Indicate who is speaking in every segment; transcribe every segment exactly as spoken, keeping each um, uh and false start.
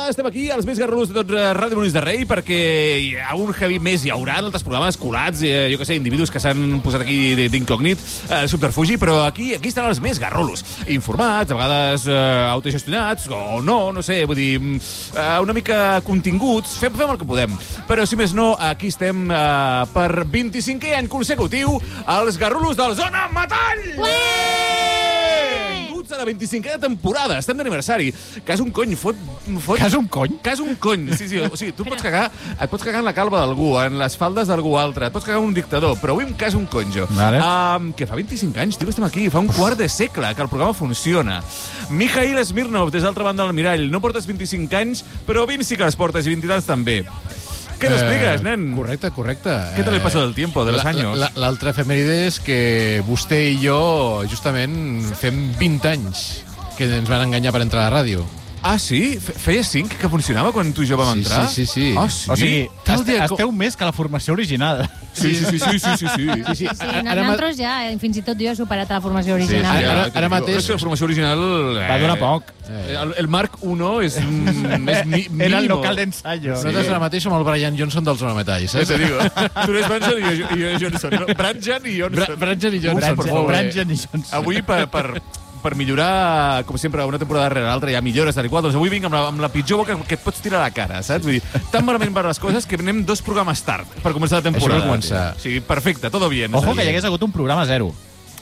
Speaker 1: estem aquí, als més garrulos de tot Ràdio Molins de Rei, perquè hi ha un heavy més, hi haurà altres programes colats, eh, jo que sé, individus que s'han posat aquí d'incògnit, eh, subterfugi, però aquí aquí estan els més garrulos, informats, a vegades eh, autogestionats, o no, no sé, vull dir, eh, una mica continguts, fem, fem el que podem. Però, si més no, aquí estem eh, per vint-i-cinquè any consecutiu, els garrulos del Zona Metall! Ué! A la vint-i-cinquena temporada, estem d'aniversari. Cas un cony, fot... fot...
Speaker 2: Cas un cony?
Speaker 1: Cas un cony, sí, sí. O sigui, tu pots cagar, et pots cagar en la calva d'algú, en les faldes d'algú altre, et pots cagar en un dictador, però avui em cas un cony, jo.
Speaker 2: Vale.
Speaker 1: Um, que fa vint-i-cinc anys, tio, estem aquí, fa un quart de segle que el programa funciona. Mikhail Smirnov, des d'altra banda del mirall. No portes vint-i-cinc anys, però vint sí que les portes, i vint tants també. Què t'expliques, nen?
Speaker 3: Correcte, correcte.
Speaker 1: Què tal el paso del tiempo, de los años?
Speaker 3: L'altre efemèride és que vostè i jo, justament, fem vint anys que ens van enganyar per entrar a la ràdio.
Speaker 1: Ah, sí? Feia cinc que funcionava quan tu i jo vam
Speaker 3: sí,
Speaker 1: entrar?
Speaker 3: Sí, sí, sí.
Speaker 1: Ah, sí?
Speaker 2: O sigui,
Speaker 3: Tal dia
Speaker 2: esteu
Speaker 3: com-
Speaker 2: més que la formació original.
Speaker 1: Sí, sí, sí, sí, sí, sí, sí.
Speaker 3: Sí, sí.
Speaker 4: Sí,
Speaker 3: Ara, ma-
Speaker 4: nosaltres ja, eh, fins i tot jo he superat la formació
Speaker 1: Sí,
Speaker 4: original.
Speaker 3: Ara- ara- ara
Speaker 1: t'ho dic.
Speaker 3: mateix-
Speaker 1: És que la formació original...
Speaker 2: Va durar poc.
Speaker 1: El, el Marc uno és, mm, és mi, mínimo.
Speaker 2: Era el local d'ensayo.
Speaker 3: Nosaltres ara mateix som el Brian Johnson del Zona Metall,
Speaker 1: Ja
Speaker 3: saps?
Speaker 1: te digo. Tu eres Branson i jo, i jo Johnson. No? Branjan i Johnson.
Speaker 3: Bra- Branjan i Johnson,
Speaker 1: Uf,
Speaker 3: per
Speaker 1: molt
Speaker 3: favor.
Speaker 1: bé.
Speaker 2: Branjan i Johnson.
Speaker 1: Avui, per, per, per millorar, com sempre, una temporada darrere l'altra, hi ha millores, tal i qual. Doncs avui vinc amb la, amb la pitjor boca que et pots tirar a la cara, saps? Vull dir, tan malament van les coses que anem dos programes tard per començar la temporada.
Speaker 3: Això per començar.
Speaker 1: Sí, perfecte, todo bien.
Speaker 2: Ojo,
Speaker 1: Està
Speaker 2: que hi
Speaker 1: bien.
Speaker 2: hagués hagut un programa zero.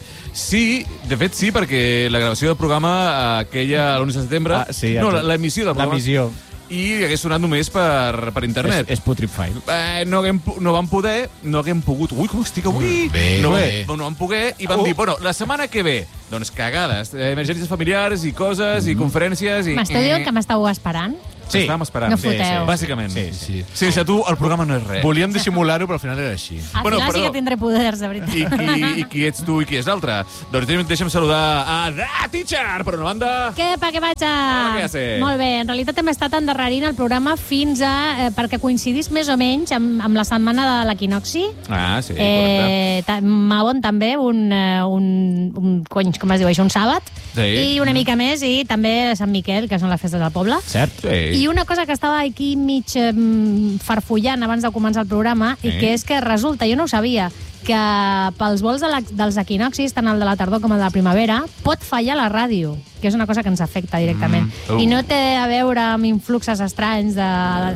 Speaker 1: Sí, de fet sí, perquè la gravació del programa eh, aquella a l'onze de setembre...
Speaker 2: Ah, sí,
Speaker 1: no,
Speaker 2: exacte.
Speaker 1: l'emissió del programa.
Speaker 2: L'emissió.
Speaker 1: I hagués sonat només per, per internet.
Speaker 2: És, és Putrip File.
Speaker 1: Eh, no, haguem, pu- no vam poder, no haguem pogut... Ui, com estic avui!
Speaker 3: Bé,
Speaker 1: no,
Speaker 3: bé.
Speaker 1: no vam poder i vam
Speaker 2: Oh.
Speaker 1: dir, bueno, la setmana que ve, doncs cagades, eh, emergències familiars i coses,
Speaker 2: Mm.
Speaker 1: i conferències... I...
Speaker 4: M'esteu dient que m'esteu esperant?
Speaker 1: Sí. Estàvem esperant.
Speaker 4: No
Speaker 1: sí,
Speaker 4: foteu.
Speaker 1: sí, bàsicament.
Speaker 2: Sí,
Speaker 3: sí.
Speaker 1: Sense tu, el programa no és res.
Speaker 3: Volíem dissimular-ho, però al final era així.
Speaker 4: Al
Speaker 1: Bueno,
Speaker 4: final sí
Speaker 1: perdó.
Speaker 4: que tindré poders, de veritat.
Speaker 1: I, i, I qui ets tu i qui és l'altre? Doncs deixa'm saludar a The Teacher, per una banda...
Speaker 4: Què, pa, què vaig a...
Speaker 1: Hola, què hace?
Speaker 4: Molt bé, en realitat hem estat endarrerint el programa fins a... Eh, perquè coincidís més o menys amb, amb la setmana de l'equinoxi.
Speaker 1: Ah, sí, correcte.
Speaker 4: Eh, ta- Mahon també, un, eh, un, un cony, com es diu això, un sàbat.
Speaker 1: Sí.
Speaker 4: I una mica més, i també Sant Miquel, que són les festes del poble.
Speaker 2: Cert?
Speaker 1: Sí.
Speaker 4: I una cosa que estava aquí mig eh, farfullant abans de començar el programa,
Speaker 1: Sí.
Speaker 4: i que és que resulta, jo no ho sabia, que pels vols de la, dels equinoxis, tant el de la tardor com el de la primavera, pot fallar la ràdio, que és una cosa que ens afecta directament.
Speaker 1: Mm. Uh.
Speaker 4: I no té a veure amb influxes estranys de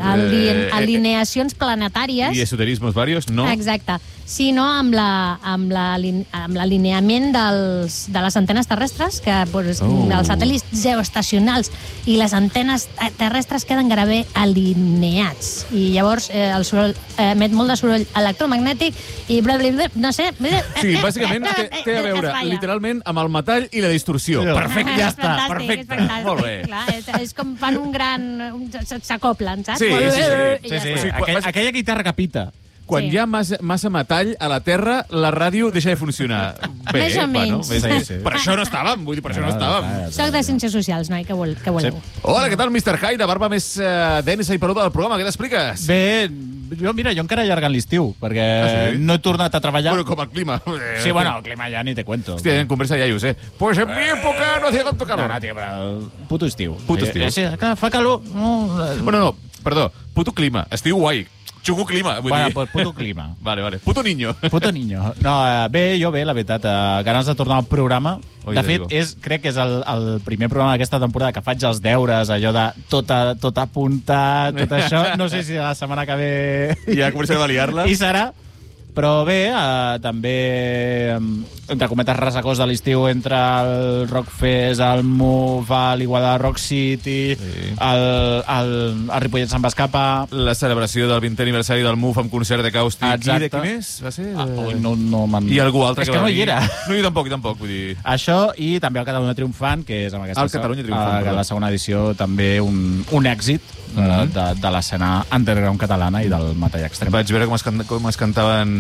Speaker 1: Eh,
Speaker 4: alineacions planetàries.
Speaker 1: I esoterismos varios, no?
Speaker 4: Exacte, sinó amb la- amb la- amb l'alineament dels, de les antenes terrestres, que pues,
Speaker 1: Oh.
Speaker 4: els satèl·lits geoestacionals i les antenes terrestres queden gairebé alineats. I llavors eh, el soroll eh, emet molt de soroll electromagnètic i bla, bla, bla, no sé...
Speaker 1: Sí, bàsicament té, té a veure,
Speaker 4: Es falla.
Speaker 1: literalment, amb el metall i la distorsió.
Speaker 2: Sí.
Speaker 1: Perfecte, ja
Speaker 4: És
Speaker 1: està,
Speaker 4: fantàstic,
Speaker 1: perfecte.
Speaker 4: És fantàstic,
Speaker 1: Molt bé.
Speaker 4: Clar, és, és com fan un gran... un- S'acoplen, saps?
Speaker 1: Sí, sí, sí.
Speaker 4: I
Speaker 2: Sí,
Speaker 4: ja
Speaker 2: sí.
Speaker 4: està.
Speaker 1: O sigui,
Speaker 2: Aquell,
Speaker 1: quan-
Speaker 2: aquella guitarra que pita.
Speaker 1: Quan
Speaker 4: Sí.
Speaker 1: hi ha massa, massa metall a la Terra, la ràdio deixa de funcionar. Bé,
Speaker 4: Més o
Speaker 1: bueno,
Speaker 4: menys.
Speaker 1: bé,
Speaker 2: Sí,
Speaker 1: bé.
Speaker 2: sí.
Speaker 1: Per això no estàvem, vull dir, per això no estàvem.
Speaker 4: Soc de Ciències Socials, noi, què, vol, què voleu?
Speaker 2: Sí.
Speaker 1: Hola, què tal, mister Hyde, la barba més uh, densa i peluda del programa, què t'expliques?
Speaker 2: Bé, jo, mira, jo encara allargant l'estiu, perquè
Speaker 1: Ah, sí?
Speaker 2: no he tornat a treballar.
Speaker 1: Bueno, com el clima.
Speaker 2: Sí, bueno, el clima ja ni te cuento.
Speaker 1: Hòstia, en conversa ja hi ho sé. Pues en mi època no hacía tanto
Speaker 2: No,
Speaker 1: calor.
Speaker 2: no, tio, però puto estiu.
Speaker 1: Puto estiu.
Speaker 2: Eh, sí, que fa calor. No,
Speaker 1: Bueno, no, perdó, puto clima, estiu guai. Xugo clima, vull
Speaker 2: bueno,
Speaker 1: dir.
Speaker 2: pues puto clima.
Speaker 1: Vale, vale. Puto niño.
Speaker 2: Puto niño. No, eh, bé, jo bé, la veritat. Eh, ganes de tornar al programa.
Speaker 1: Oi,
Speaker 2: de
Speaker 1: ja
Speaker 2: fet,
Speaker 1: digo.
Speaker 2: és, crec que és el, el primer programa d'aquesta temporada que faig els deures, allò de tot, a, tot apuntat, tot això. No sé si la setmana que ve...
Speaker 1: Ja començarem a liar-la.
Speaker 2: I serà. Però bé, eh, també, eh, entre cometes, ressacós de l'estiu entre el Rockfest, el Move, l'Igualada Rock City,
Speaker 1: Sí.
Speaker 2: el, el, el Ripollet se'n va escapar...
Speaker 1: La celebració del vintè aniversari del M U F amb concert de Càustic.
Speaker 2: Exacte.
Speaker 1: I de qui més? Va ser?
Speaker 2: Ah, ui, no, no me'n-
Speaker 1: I algú altre
Speaker 2: És
Speaker 1: que
Speaker 2: que
Speaker 1: va
Speaker 2: no hi
Speaker 1: venir.
Speaker 2: era.
Speaker 1: No, jo tampoc, jo tampoc, vull dir...
Speaker 2: Això, i també el Catalunya Triomfant, que és amb aquesta...
Speaker 1: El Catalunya Triomfant,
Speaker 2: eh, que
Speaker 1: perdó.
Speaker 2: la segona edició també un, un èxit eh,
Speaker 1: Mhm.
Speaker 2: de, de l'escena underground catalana i del metall extrem.
Speaker 1: Vaig veure com es, can com es cantaven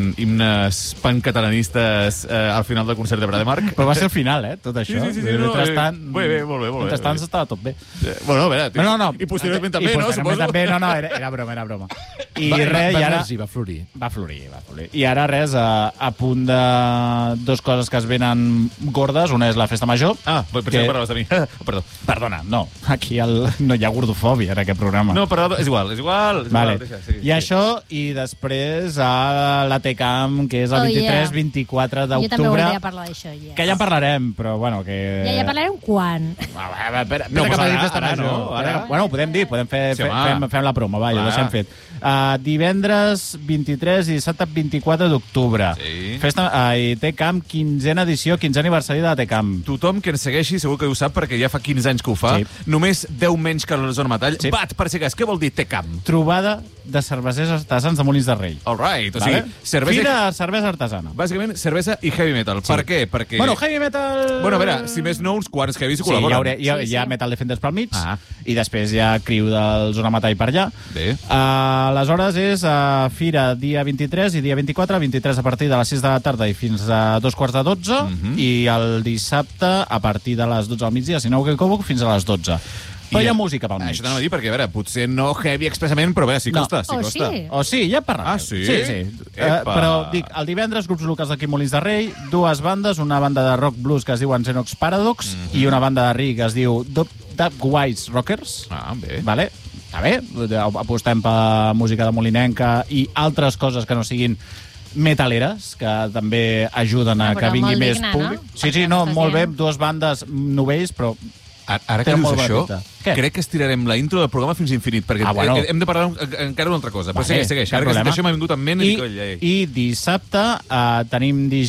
Speaker 1: cantant himnes pancatalanistes eh, al final del concert de Brademark.
Speaker 2: Però va ser el final, eh, tot això.
Speaker 1: Sí, sí, sí, sí, no,
Speaker 2: mentrestant,
Speaker 1: eh, bé, bé, molt bé, molt bé.
Speaker 2: mentrestant s'estava tot bé.
Speaker 1: Eh, bueno, a veure,
Speaker 2: No, no, no.
Speaker 1: i posteriorment també,
Speaker 2: I
Speaker 1: no?
Speaker 2: posteriorment
Speaker 1: Suposo.
Speaker 2: també, no, no, era, era broma, era broma. I
Speaker 3: Va,
Speaker 2: res,
Speaker 3: va,
Speaker 2: i
Speaker 3: va
Speaker 2: ara...
Speaker 3: emergir, va florir.
Speaker 2: Va florir, va florir. I ara res, a, a punt de dos coses que es venen gordes. Una és la festa major.
Speaker 1: Ah, pensava que parlaves de mi. Perdó.
Speaker 2: Perdona, no. Aquí el, no hi ha gordofòbia en aquest programa.
Speaker 1: No, però és igual, és igual. És
Speaker 2: Vale.
Speaker 1: igual deixa, sí,
Speaker 2: I això, i després a la T C A M, que és el
Speaker 4: Oh,
Speaker 2: vint-i-tres
Speaker 4: yeah.
Speaker 2: vint-i-quatre
Speaker 4: Jo també
Speaker 2: d'octubre.
Speaker 4: voldria parlar d'això, ja.
Speaker 2: Que ja en parlarem, però bueno, que...
Speaker 4: Ja, ja parlarem quan.
Speaker 2: Ah, va, va, espera,
Speaker 1: No,
Speaker 2: espera que
Speaker 1: pues
Speaker 2: m'ha dit
Speaker 1: ara,
Speaker 2: festa
Speaker 1: ara
Speaker 2: major.
Speaker 1: no, ara.
Speaker 2: Bueno, ho podem dir, podem fer,
Speaker 1: Sí,
Speaker 2: fe,
Speaker 1: home.
Speaker 2: fem, fem la promo, va, ja ho
Speaker 1: Va.
Speaker 2: deixem fet. Uh, divendres vint-i-tres i dissabte vint-i-quatre d'octubre.
Speaker 1: Sí.
Speaker 2: Festa, uh, i T C A M, quinzena edició, quinze aniversari de la T C A M.
Speaker 1: Tothom que ens segueixi segur que ho sap perquè ja fa quinze anys que ho fa.
Speaker 2: Sí.
Speaker 1: Només deu menys que la zona metall.
Speaker 2: Sí.
Speaker 1: Bat, per si cas, què vol dir T C A M?
Speaker 2: Trobada de cervesers artesans de Molins de Rei.
Speaker 1: All right, o
Speaker 2: Vale?
Speaker 1: sigui, cervesa...
Speaker 2: Fira de cervesa artesana.
Speaker 1: Bàsicament, cervesa i heavy metal. Sí. Per què? Perquè...
Speaker 2: Bueno, heavy metal...
Speaker 1: Bueno, a veure, si més no, uns quants heavy s'hi
Speaker 2: Sí, hi,
Speaker 1: col·laboren.
Speaker 2: hauré, hi, ha,
Speaker 4: Sí, sí.
Speaker 2: hi ha Metal Defenders pel mig,
Speaker 1: Ah.
Speaker 2: i després hi ha Criu del Zona Metall per allà.
Speaker 1: Bé.
Speaker 2: Uh, aleshores és uh, Fira dia vint-i-tres i dia vint-i-quatre, vint-i-tres a partir de les sis de la tarda i fins a dos quarts de dotze,
Speaker 1: Mhm.
Speaker 2: i el dissabte a partir de les dotze al migdia, si no ho equivoco, fins a les dotze. Però hi ha música pel mig.
Speaker 1: Això t'anava a dir, perquè, a veure, potser no heavy expressament, però a veure, sí
Speaker 2: No.
Speaker 1: costa, sí
Speaker 4: Oh,
Speaker 1: costa.
Speaker 4: sí?
Speaker 2: O sí, ja parlarem.
Speaker 1: Ah, sí?
Speaker 2: Sí, sí. Uh,
Speaker 1: Epa.
Speaker 2: però dic, el divendres, grups locals d'aquí a Molins de Rei, dues bandes, una banda de rock blues que es diuen Xenox Paradox
Speaker 1: Mhm.
Speaker 2: i una banda de reggae que es diu Dubwise Rockers.
Speaker 1: Ah, bé.
Speaker 2: Vale? Està bé, apostem per música de molinenca i altres coses que no siguin metaleres, que també ajuden a
Speaker 4: Ah,
Speaker 2: que
Speaker 4: però
Speaker 2: vingui
Speaker 4: molt
Speaker 2: més
Speaker 4: digne,
Speaker 2: públic.
Speaker 4: no?
Speaker 2: Sí, sí,
Speaker 4: Perquè
Speaker 2: no,
Speaker 4: estàs
Speaker 2: molt bé,
Speaker 4: dient.
Speaker 2: dues bandes novells, però...
Speaker 1: Ara, ara que
Speaker 2: Té
Speaker 1: dius
Speaker 2: molt bona
Speaker 1: això,
Speaker 2: pinta. Què?
Speaker 1: crec que estirarem la intro del programa fins infinit, perquè
Speaker 2: Ah, bueno.
Speaker 1: eh, hem de parlar un- encara una altra cosa. Però
Speaker 2: Vale,
Speaker 1: segueix, segueix.
Speaker 2: cap
Speaker 1: Ara que
Speaker 2: problema.
Speaker 1: això m'ha vingut en ment i,
Speaker 2: I,
Speaker 1: dic, oi, ei.
Speaker 2: I dissabte uh, tenim D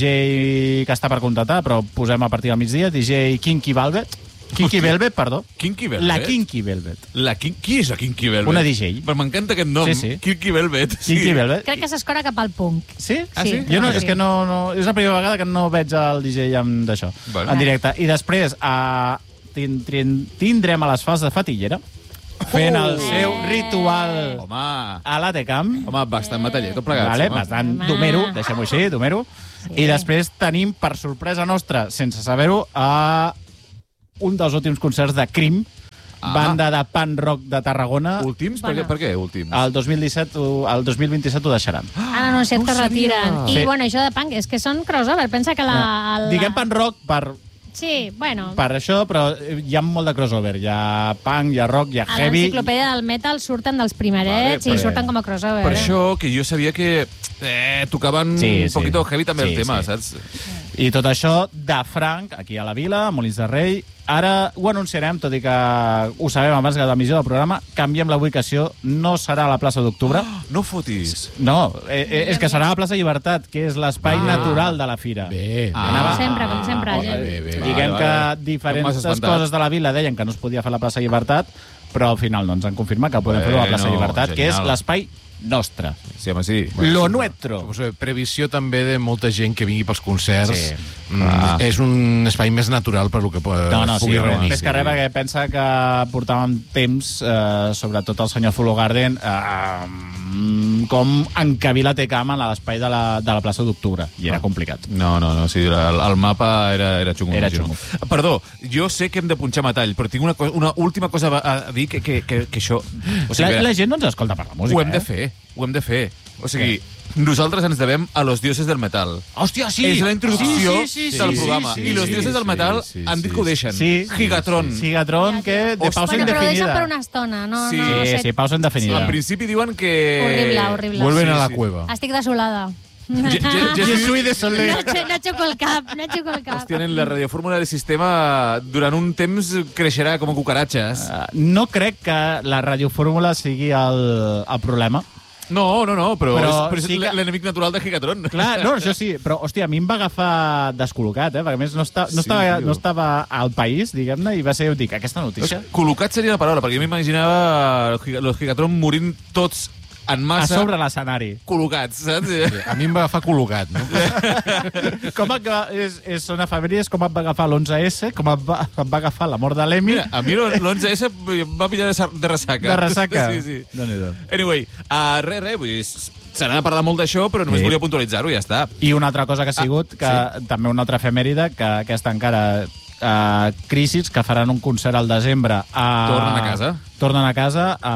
Speaker 2: J que està per contractar, però posem a partir del migdia, D J Kinky Velvet. Kinky
Speaker 1: Hòstia.
Speaker 2: Velvet, perdó.
Speaker 1: Kinky Velvet?
Speaker 2: La Kinky Velvet.
Speaker 1: La Kin... Qui és la Kinky Velvet?
Speaker 2: Una D J.
Speaker 1: Però m'encanta aquest nom.
Speaker 2: Sí, sí.
Speaker 1: Kinky Velvet.
Speaker 2: Kinky Velvet.
Speaker 4: Crec que s'escora cap al punk.
Speaker 2: Sí?
Speaker 1: Ah, sí?
Speaker 2: Jo no,
Speaker 4: Ah,
Speaker 2: és
Speaker 4: sí.
Speaker 2: que no, no... És la primera vegada que no veig el D J amb d'això,
Speaker 1: Bueno.
Speaker 2: en directe. I després uh, tin, tin, tindrem a les Fals de Fatillera fent el seu ritual
Speaker 1: Home,
Speaker 2: a la T C A M.
Speaker 1: home, bastant metaller, tot plegat.
Speaker 2: Vale,
Speaker 1: home.
Speaker 2: bastant
Speaker 4: Home.
Speaker 2: domero, deixem-ho així, domero.
Speaker 4: Sí.
Speaker 2: I després tenim, per sorpresa nostra, sense saber-ho, a un dels últims concerts de Crim,
Speaker 1: Ah.
Speaker 2: banda de punk rock de Tarragona.
Speaker 1: Últims? Per, què,
Speaker 4: Bueno.
Speaker 1: per què últims?
Speaker 2: El dos mil disset, ho- el dos mil vint-i-set ho deixaran.
Speaker 4: Han anunciat
Speaker 1: no
Speaker 4: que
Speaker 1: ho sabia.
Speaker 4: retiren. I,
Speaker 2: Sí.
Speaker 4: bueno, això de punk, és que són crossover. Pensa que la... la...
Speaker 2: Diguem punk rock per,
Speaker 4: Sí, bueno.
Speaker 2: per això, però hi ha molt de crossover. Hi ha punk, hi ha rock, hi ha
Speaker 4: A
Speaker 2: heavy...
Speaker 4: l'enciclopèdia del metal surten dels primerets
Speaker 1: Vale,
Speaker 4: i
Speaker 1: però-
Speaker 4: surten com a crossover.
Speaker 1: Per
Speaker 4: eh?
Speaker 1: això que jo sabia que eh, tocaven
Speaker 2: Sí,
Speaker 1: un
Speaker 2: sí.
Speaker 1: poquito heavy també
Speaker 2: Sí,
Speaker 1: el tema,
Speaker 2: sí.
Speaker 1: saps?
Speaker 2: I tot això de franc, aquí a la Vila, a Molins de Rei. Ara ho anunciarem, tot i que ho sabem abans de l'emissió del programa, canviem la ubicació, no serà a la plaça d'Octubre.
Speaker 1: No fotis.
Speaker 2: No, eh, eh, és que serà a la plaça Llibertat, que és l'espai
Speaker 1: Ah.
Speaker 2: natural de la fira.
Speaker 3: Bé, bé.
Speaker 1: Ah.
Speaker 4: Com sempre, com sempre.
Speaker 3: Ah,
Speaker 4: gent.
Speaker 3: bé, bé, bé.
Speaker 2: Diguem
Speaker 1: Vale, vale.
Speaker 2: que diferents
Speaker 1: m'has espantat.
Speaker 2: coses de la vila deien que no es podia fer a la plaça Llibertat, però al final no ens han confirmat que podem fer-ho a la plaça
Speaker 1: Bueno,
Speaker 2: Llibertat, que és
Speaker 1: genial.
Speaker 2: l'espai nostre.
Speaker 1: Sí, home, sí.
Speaker 2: Lo nuestro.
Speaker 3: Suposo que previsió també de molta gent que vingui pels concerts.
Speaker 2: Sí.
Speaker 3: Mm,
Speaker 1: Clar.
Speaker 3: és un espai més natural per lo que po-
Speaker 2: No, no, sí,
Speaker 3: pugui reunir.
Speaker 2: més que res, perquè pensa que portàvem temps, eh, sobretot el senyor Follow Garden, eh, com encabir la T C A M a l'espai de, la, de la plaça d'Octubre, i era complicat.
Speaker 1: No, no, no, sí, el, el mapa era, era xungo.
Speaker 2: Era
Speaker 1: m'imagino.
Speaker 2: xungo.
Speaker 1: Perdó, jo sé que hem de punxar metall, però tinc una, co- una última cosa a a dir que, que, que, que això... O sigui,
Speaker 2: la, la gent no ens escolta per la música,
Speaker 1: ho hem de
Speaker 2: eh?
Speaker 1: fer, ho hem de fer. O sigui, nosaltres ens devem a los dioses del metal.
Speaker 2: Hòstia, sí!
Speaker 1: És la introducció
Speaker 2: Sí, sí, sí,
Speaker 1: del
Speaker 2: sí,
Speaker 1: programa.
Speaker 2: sí,
Speaker 1: I los
Speaker 3: sí,
Speaker 1: dioses del
Speaker 3: sí,
Speaker 1: metal
Speaker 3: sí,
Speaker 1: han dit
Speaker 3: sí,
Speaker 1: que ho deixen.
Speaker 2: sí.
Speaker 1: Gigatron.
Speaker 2: Gigatron, que de
Speaker 1: Hòstia.
Speaker 2: pausa
Speaker 4: Bueno, però ho deixen
Speaker 2: indefinida.
Speaker 4: per una estona. No,
Speaker 1: Sí.
Speaker 4: no, no
Speaker 2: Sí,
Speaker 4: sé.
Speaker 2: sí, pausa indefinida.
Speaker 1: En principi diuen que...
Speaker 4: Horrible, horrible.
Speaker 3: Vuelven
Speaker 1: Sí,
Speaker 3: a la
Speaker 1: sí.
Speaker 3: cueva.
Speaker 4: Estic desolada.
Speaker 1: Je- je- je-
Speaker 2: Je suis désolé.
Speaker 4: No, xo- no xoco el cap, no xoco el cap.
Speaker 1: Hòstia, nen, la radiofórmula del sistema durant un temps creixerà com a cucaratxes.
Speaker 2: Uh, no crec que la radiofórmula sigui el, el problema.
Speaker 1: No, no, no, però,
Speaker 2: Però
Speaker 1: és, però és
Speaker 2: sí que-
Speaker 1: l'enemic natural de Gigatron.
Speaker 2: Clar, no, això sí, però, hòstia, a mi em va agafar descol·locat, eh? Perquè, a més, no, està, no,
Speaker 1: Sí,
Speaker 2: estava,
Speaker 1: tio.
Speaker 2: no estava al país, diguem-ne, i va ser, dic, aquesta notícia...
Speaker 1: Col·locat seria la paraula, perquè jo m'imaginava los Gigatron morint tots en
Speaker 2: A
Speaker 1: massa,
Speaker 2: sobre l'escenari.
Speaker 1: col·locats, saps?
Speaker 3: Sí, a mi em va agafar col·locat, no?
Speaker 2: Com et va, és, és, són efemèrides, com et va agafar l'onze esse, com et va, et va agafar la mort de l'Emi.
Speaker 1: Mira, a mi l'onze esse em va pillar de, sa- de ressaca.
Speaker 2: De ressaca.
Speaker 1: Sí, sí.
Speaker 2: Déu-n'hi-do.
Speaker 1: Anyway, uh, res, res, vull dir, se n'ha de parlar molt d'això, però només
Speaker 2: Sí.
Speaker 1: volia puntualitzar-ho i ja està.
Speaker 2: I una altra cosa que ha sigut, que sí. també una altra efemèride, que aquesta encara... Uh, Crisis, que faran un concert al desembre a...
Speaker 1: Tornen a casa.
Speaker 2: Tornen a casa a,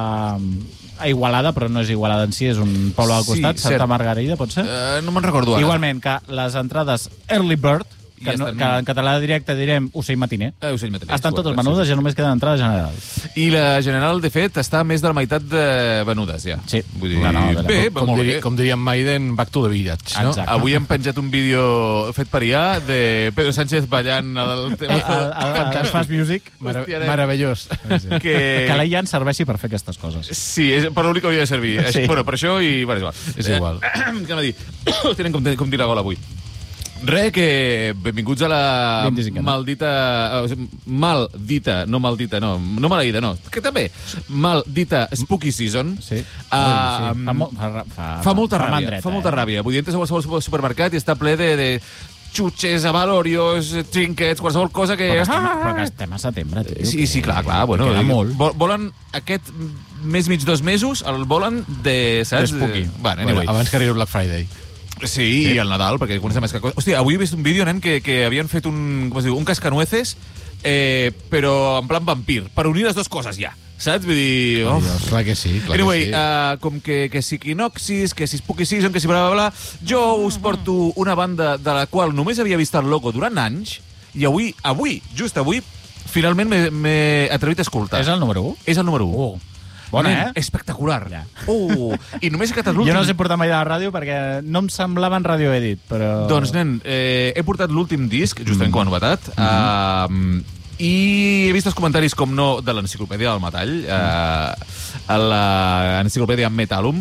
Speaker 2: a Igualada, però no és Igualada en si, és un poble al
Speaker 1: Sí,
Speaker 2: costat, Santa
Speaker 1: cert.
Speaker 2: Margarida, pot ser?
Speaker 1: Uh, no me'n recordo ara.
Speaker 2: Igualment, que les entrades Early Bird, que,
Speaker 1: Ja
Speaker 2: no,
Speaker 1: estan-
Speaker 2: que en català directe direm ocell matiner,
Speaker 1: Eh, ocell matiner,
Speaker 2: estan totes
Speaker 1: correcte,
Speaker 2: venudes, ja només queden entrades generals.
Speaker 1: I la General, de fet, està a més de la meitat de venudes, ja.
Speaker 2: Sí.
Speaker 1: Vull dir,
Speaker 2: No, no, a veure,
Speaker 1: bé,
Speaker 3: Com,
Speaker 1: molt
Speaker 3: diri,
Speaker 1: bé.
Speaker 3: com diria en Maiden, back to the village, no?
Speaker 2: Exacte.
Speaker 1: Avui hem penjat un vídeo fet per I A de Pedro Sánchez ballant el
Speaker 2: El,
Speaker 1: tema...
Speaker 2: el, el, el Fast Music,
Speaker 3: Mara
Speaker 1: Hòstia, nen.
Speaker 3: meravellós.
Speaker 1: que...
Speaker 2: que la I A ens serveixi per fer aquestes coses.
Speaker 1: Sí, és per l'únic que hauria de servir.
Speaker 2: Sí.
Speaker 1: Sí. Bueno, per això i... Bueno, és igual.
Speaker 3: És igual.
Speaker 1: Eh, què anava a dir? Tenen com, com dir la gola avui. Re, que benvinguts a la
Speaker 2: vint-i-cinquena.
Speaker 1: maldita... eh, mal dita, no maldita, no, no maleïda, no, que també, mal dita Spooky Season.
Speaker 2: Sí.
Speaker 1: Uh,
Speaker 2: sí. Fa, mo fa, fa,
Speaker 1: fa molta ràbia,
Speaker 2: mandreta,
Speaker 1: fa molta
Speaker 2: eh?
Speaker 1: ràbia. Vull dir, entres a qualsevol supermercat i està ple de, de xutxes, avalorios, trinkets, qualsevol cosa que...
Speaker 2: Però que, estem, però que estem a setembre, tio.
Speaker 1: Sí, sí, clar, clar. Bueno,
Speaker 2: queda molt.
Speaker 1: vo- volen aquest mes mig, dos mesos, el volen de... Saps?
Speaker 2: De spooky.
Speaker 1: Bueno,
Speaker 3: Bueno,
Speaker 1: anyway.
Speaker 3: abans que arribi el Black Friday.
Speaker 1: Sí, sí, i el Nadal, perquè coneixem més que coses. Hòstia, avui he vist un vídeo, nen, que, que havien fet un, com es diu, un cascanueces, eh, però en plan vampir, per unir les dues coses ja. Saps? Vull dir...
Speaker 3: Oh,
Speaker 1: Uf.
Speaker 3: Dios, clar que sí, clar
Speaker 1: Anyway,
Speaker 3: que sí.
Speaker 1: uh, com que, que si Quinoxis, que si Spooky Season, que si bla, bla, bla, jo us porto una banda de la qual només havia vist el logo durant anys, i avui, avui, just avui, finalment m'he- m'he atrevit a escoltar.
Speaker 2: És el número u?
Speaker 1: És el número u.
Speaker 2: Oh. Bona,
Speaker 1: Nen,
Speaker 2: eh?
Speaker 1: Espectacular.
Speaker 2: Ja.
Speaker 1: Oh, i només he quedat l'últim...
Speaker 2: Jo no els he portat mai a la ràdio perquè no em semblaven Radio Edit, però...
Speaker 1: Doncs, nen, eh, he portat l'últim disc, justament mm. com a novetat, mm. uh, i he vist els comentaris, com no, de l'enciclopèdia del metall, uh, a l'enciclopèdia Metalum,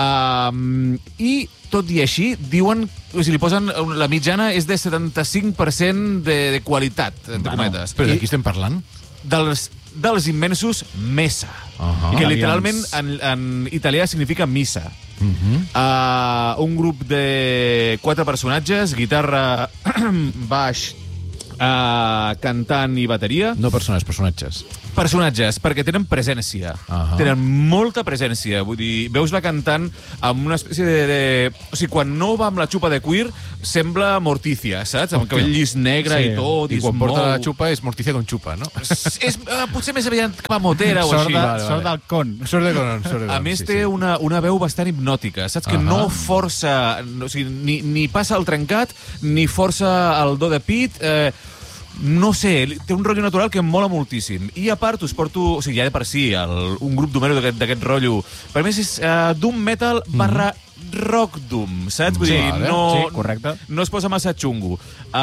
Speaker 1: uh, i tot i així diuen, o sigui, li posen, la mitjana és de setanta-cinc per cent de, de qualitat, entre
Speaker 2: Bueno,
Speaker 1: cometes.
Speaker 3: Però de
Speaker 1: I
Speaker 3: qui estem parlant?
Speaker 1: dels, dels immensos Mesa,
Speaker 3: Ahà.
Speaker 1: que
Speaker 2: Avions.
Speaker 1: literalment en, en italià significa missa.
Speaker 3: Uh -huh.
Speaker 1: Uh, un grup de quatre personatges, guitarra, baix, uh, cantant i bateria.
Speaker 3: No persones, personatges.
Speaker 1: Personatges, perquè tenen presència.
Speaker 3: Ahà.
Speaker 1: Tenen molta presència. Vull dir, veus la cantant amb una espècie de, de... O sigui, quan no va amb la xupa de cuir, sembla Mortícia, saps? Amb el cabell llis negre
Speaker 2: Sí.
Speaker 1: i tot, i,
Speaker 3: I quan
Speaker 1: es
Speaker 3: porta
Speaker 1: mou.
Speaker 3: la xupa és Morticia con xupa, no?
Speaker 1: És, és, uh, potser més aviat cap a Motera o
Speaker 2: Sort,
Speaker 1: així.
Speaker 2: de,
Speaker 3: vale,
Speaker 2: sort
Speaker 3: vale.
Speaker 2: del con.
Speaker 3: Sort de conon, sort de conon.
Speaker 1: A més,
Speaker 3: sí,
Speaker 1: té
Speaker 3: sí.
Speaker 1: una, una veu bastant hipnòtica, saps? Que
Speaker 3: Ahà.
Speaker 1: no força... No, o sigui, ni, ni passa el trencat, ni força el do de pit... Eh, no sé, té un rotllo natural que em mola moltíssim. I a part us porto... O sigui, ja de per si, el, un grup d'humero d'aquest d'aquest rotllo... Per més és uh, doom metal barra rock doom, saps? Vull
Speaker 2: Sí,
Speaker 1: dir,
Speaker 2: vale.
Speaker 1: no,
Speaker 2: Sí, correcte.
Speaker 1: no es posa massa xungo.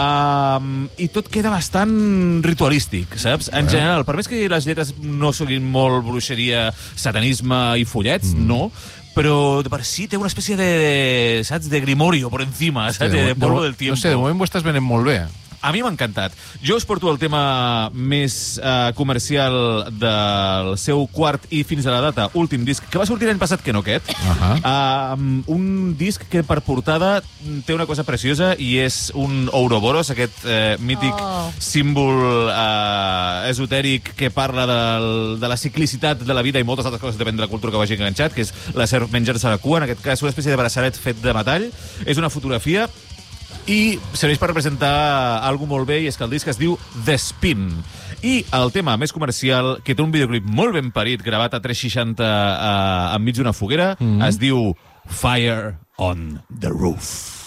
Speaker 1: Uh, I tot queda bastant ritualístic, saps? En general, per més que les lletres no siguin molt bruixeria, satanisme i follets, mm. no, però de per si té una espècie de, de saps, de grimorio por encima, saps? De, de polvo del tiempo.
Speaker 3: No sé, de moment ho estàs venent molt bé.
Speaker 1: A mi m'ha encantat. Jo us porto el tema més uh, comercial del seu quart i fins a la data últim disc, que va sortir l'any passat, que no aquest.
Speaker 3: Ahà.
Speaker 1: Uh, un disc que per portada té una cosa preciosa i és un Ouroboros, aquest uh, mític
Speaker 4: Oh.
Speaker 1: símbol uh, esotèric que parla del, de la ciclicitat de la vida i moltes altres coses, depèn de la cultura que vagi enganxat, que és la serp menjar-se la cua, en aquest cas una espècie de braçalet fet de metall. És una fotografia i serveix per representar algo molt bé, i és que el disc es diu The Spin. I el tema més comercial, que té un videoclip molt ben parit, gravat a tres seixanta uh, enmig d'una foguera, mm-hmm. es diu Fire on the Roof.